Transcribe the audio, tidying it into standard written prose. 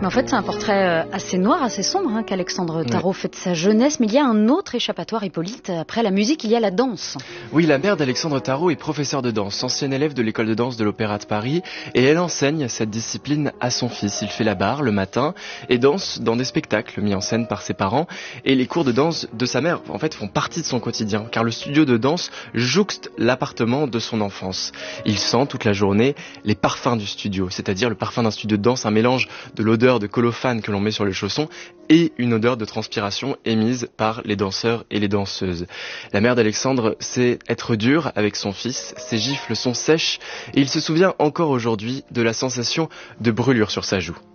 Mais en fait, c'est un portrait assez noir, assez sombre qu'Alexandre Tarot fait de sa jeunesse. Mais il y a un autre échappatoire, Hippolyte. Après la musique, il y a la danse. Oui, la mère d'Alexandre Tarot est professeure de danse, ancienne élève de l'école de danse de l'Opéra de Paris. Et elle enseigne cette discipline à son fils. Il fait la barre le matin et danse dans des spectacles mis en scène par ses parents. Et les cours de danse de sa mère, en fait, font partie de son quotidien. Car le studio de danse jouxte l'appartement de son enfance. Il sent toute la journée les parfums du studio, c'est-à-dire le parfum d'un studio de danse, un mélange de l'odeur de colophane que l'on met sur les chaussons et une odeur de transpiration émise par les danseurs et les danseuses. La mère d'Alexandre sait être dure avec son fils, ses gifles sont sèches et il se souvient encore aujourd'hui de la sensation de brûlure sur sa joue.